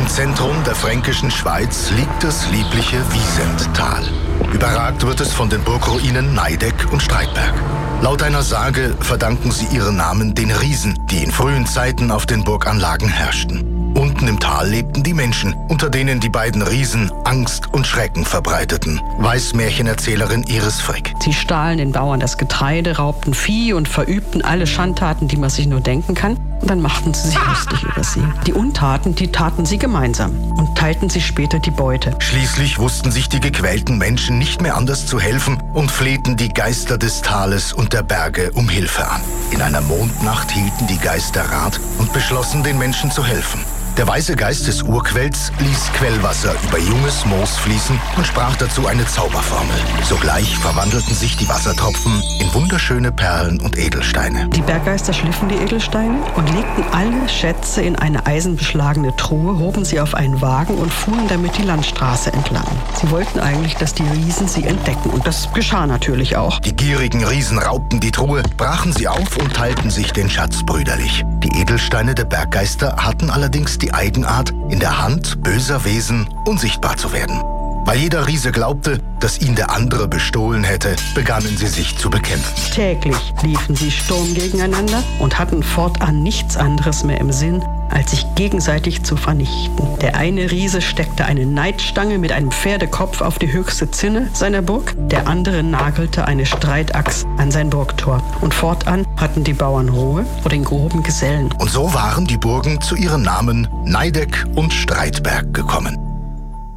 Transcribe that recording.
Im Zentrum der fränkischen Schweiz liegt das liebliche Wiesenttal. Überragt wird es von den Burgruinen Neideck und Streitberg. Laut einer Sage verdanken sie ihren Namen den Riesen, die in frühen Zeiten auf den Burganlagen herrschten. Unten im Tal lebten die Menschen, unter denen die beiden Riesen Angst und Schrecken verbreiteten, weiß Märchenerzählerin Iris Frick. Sie stahlen den Bauern das Getreide, raubten Vieh und verübten alle Schandtaten, die man sich nur denken kann. Und dann machten sie sich lustig über sie. Die Untaten, die taten sie gemeinsam und teilten sich später die Beute. Schließlich wussten sich die gequälten Menschen nicht mehr anders zu helfen und flehten die Geister des Tales und der Berge um Hilfe an. In einer Mondnacht hielten die Geister Rat und beschlossen, den Menschen zu helfen. Der weise Geist des Urquells ließ Quellwasser über junges Moos fließen und sprach dazu eine Zauberformel. Sogleich verwandelten sich die Wassertropfen in wunderschöne Perlen und Edelsteine. Die Berggeister schliffen die Edelsteine und legten alle Schätze in eine eisenbeschlagene Truhe, hoben sie auf einen Wagen und fuhren damit die Landstraße entlang. Sie wollten eigentlich, dass die Riesen sie entdecken, und das geschah natürlich auch. Die gierigen Riesen raubten die Truhe, brachen sie auf und teilten sich den Schatz brüderlich. Die Edelsteine der Berggeister hatten allerdings die Eigenart, in der Hand böser Wesen unsichtbar zu werden. Weil jeder Riese glaubte, dass ihn der andere bestohlen hätte, begannen sie sich zu bekämpfen. Täglich liefen sie Sturm gegeneinander und hatten fortan nichts anderes mehr im Sinn, als sich gegenseitig zu vernichten. Der eine Riese steckte eine Neidstange mit einem Pferdekopf auf die höchste Zinne seiner Burg, der andere nagelte eine Streitachs an sein Burgtor. Und fortan hatten die Bauern Ruhe vor den groben Gesellen. Und so waren die Burgen zu ihren Namen Neideck und Streitberg gekommen.